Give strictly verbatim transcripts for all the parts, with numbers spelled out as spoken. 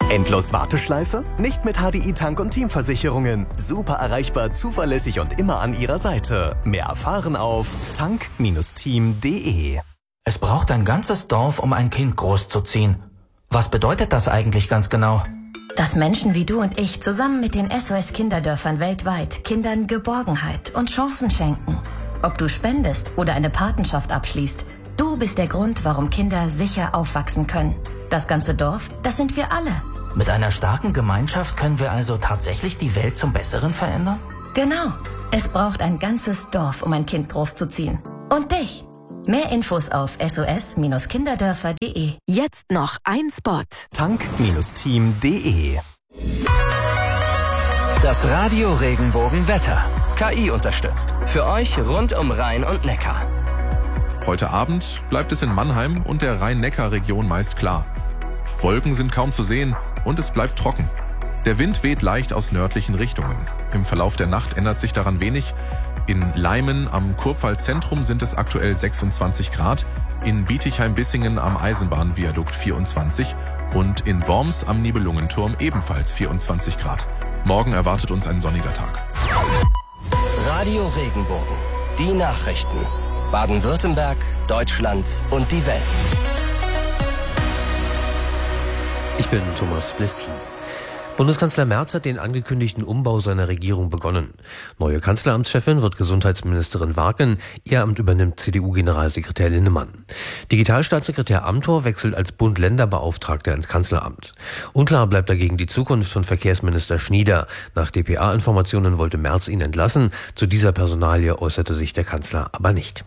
Endlos Warteschleife? Nicht mit H D I Tank- und Teamversicherungen. Super erreichbar, zuverlässig und immer an Ihrer Seite. Mehr erfahren auf tank Bindestrich team Punkt de. Es braucht ein ganzes Dorf, um ein Kind großzuziehen. Was bedeutet das eigentlich ganz genau? Dass Menschen wie du und ich zusammen mit den S O S-Kinderdörfern weltweit Kindern Geborgenheit und Chancen schenken. Ob du spendest oder eine Patenschaft abschließt, du bist der Grund, warum Kinder sicher aufwachsen können. Das ganze Dorf, das sind wir alle. Mit einer starken Gemeinschaft können wir also tatsächlich die Welt zum Besseren verändern? Genau. Es braucht ein ganzes Dorf, um ein Kind großzuziehen. Und dich. Mehr Infos auf S O S Kinderdörfer Punkt de. Jetzt noch ein Spot. tank Bindestrich team Punkt de. Das Radio Regenbogen Wetter. K I unterstützt. Für euch rund um Rhein und Neckar. Heute Abend bleibt es in Mannheim und der Rhein-Neckar-Region meist klar. Wolken sind kaum zu sehen und es bleibt trocken. Der Wind weht leicht aus nördlichen Richtungen. Im Verlauf der Nacht ändert sich daran wenig. In Leimen am Kurpfalz-Zentrum sind es aktuell sechsundzwanzig Grad, in Bietigheim-Bissingen am Eisenbahnviadukt vierundzwanzig und in Worms am Nibelungenturm ebenfalls vierundzwanzig Grad. Morgen erwartet uns ein sonniger Tag. Radio Regenbogen. Die Nachrichten. Baden-Württemberg, Deutschland und die Welt. Ich bin Thomas Bliski. Bundeskanzler Merz hat den angekündigten Umbau seiner Regierung begonnen. Neue Kanzleramtschefin wird Gesundheitsministerin Warken, ihr Amt übernimmt C D U-Generalsekretär Linnemann. Digitalstaatssekretär Amthor wechselt als Bund-Länder-Beauftragter ins Kanzleramt. Unklar bleibt dagegen die Zukunft von Verkehrsminister Schnieder. Nach D P A-Informationen wollte Merz ihn entlassen. Zu dieser Personalie äußerte sich der Kanzler aber nicht.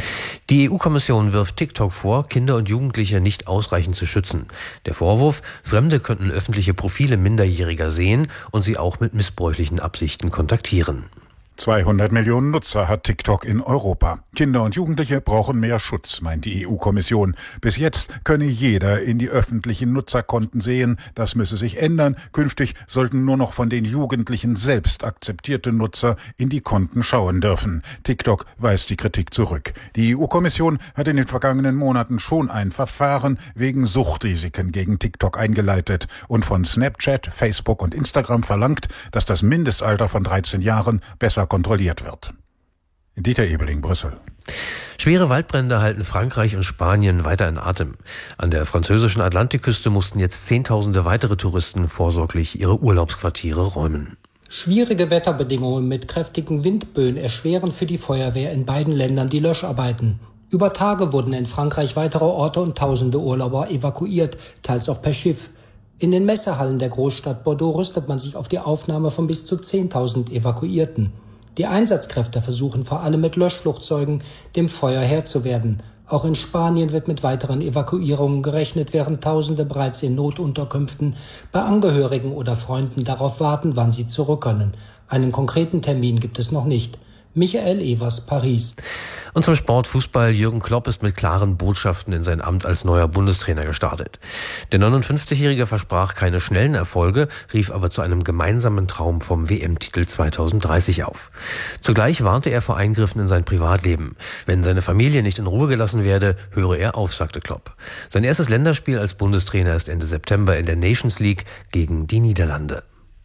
Die E U-Kommission wirft TikTok vor, Kinder und Jugendliche nicht ausreichend zu schützen. Der Vorwurf, Fremde könnten öffentliche Profile Minderjähriger sehen und sie auch mit missbräuchlichen Absichten kontaktieren. zweihundert Millionen Nutzer hat TikTok in Europa. Kinder und Jugendliche brauchen mehr Schutz, meint die E U-Kommission. Bis jetzt könne jeder in die öffentlichen Nutzerkonten sehen. Das müsse sich ändern. Künftig sollten nur noch von den Jugendlichen selbst akzeptierte Nutzer in die Konten schauen dürfen. TikTok weist die Kritik zurück. Die E U-Kommission hat in den vergangenen Monaten schon ein Verfahren wegen Suchtrisiken gegen TikTok eingeleitet und von Snapchat, Facebook und Instagram verlangt, dass das Mindestalter von dreizehn Jahren besser kontrolliert wird. Dieter Ebeling, Brüssel. Schwere Waldbrände halten Frankreich und Spanien weiter in Atem. An der französischen Atlantikküste mussten jetzt Zehntausende weitere Touristen vorsorglich ihre Urlaubsquartiere räumen. Schwierige Wetterbedingungen mit kräftigen Windböen erschweren für die Feuerwehr in beiden Ländern die Löscharbeiten. Über Tage wurden in Frankreich weitere Orte und tausende Urlauber evakuiert, teils auch per Schiff. In den Messehallen der Großstadt Bordeaux rüstet man sich auf die Aufnahme von bis zu zehntausend Evakuierten. Die Einsatzkräfte versuchen vor allem mit Löschflugzeugen dem Feuer Herr zu werden. Auch in Spanien wird mit weiteren Evakuierungen gerechnet, während Tausende bereits in Notunterkünften bei Angehörigen oder Freunden darauf warten, wann sie zurück können. Einen konkreten Termin gibt es noch nicht. Michael Evers, Paris. Und zum Sport Fußball. Jürgen Klopp ist mit klaren Botschaften in sein Amt als neuer Bundestrainer gestartet. Der neunundfünfzigjährige versprach keine schnellen Erfolge, rief aber zu einem gemeinsamen Traum vom W M-Titel zweitausenddreißig auf. Zugleich warnte er vor Eingriffen in sein Privatleben. Wenn seine Familie nicht in Ruhe gelassen werde, höre er auf, sagte Klopp. Sein erstes Länderspiel als Bundestrainer ist Ende September in der Nations League gegen die Niederlande.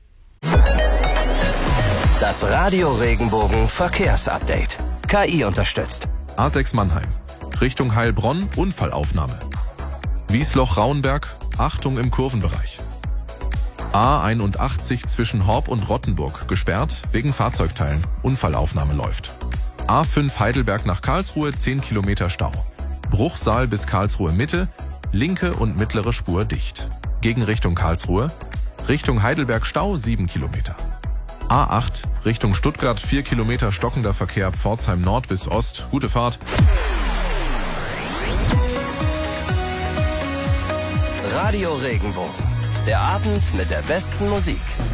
Das Radio Regenbogen Verkehrsupdate. K I unterstützt. A sechs Mannheim. Richtung Heilbronn, Unfallaufnahme. Wiesloch-Rauenberg, Achtung im Kurvenbereich. A einundachtzig zwischen Horb und Rottenburg, gesperrt wegen Fahrzeugteilen. Unfallaufnahme läuft. A fünf Heidelberg nach Karlsruhe, zehn Kilometer Stau. Bruchsal bis Karlsruhe Mitte, linke und mittlere Spur dicht. Gegenrichtung Karlsruhe. Richtung Heidelberg Stau, sieben Kilometer. A acht, Richtung Stuttgart, vier Kilometer stockender Verkehr ab Pforzheim Nord bis Ost. Gute Fahrt. Radio Regenbogen. Der Abend mit der besten Musik.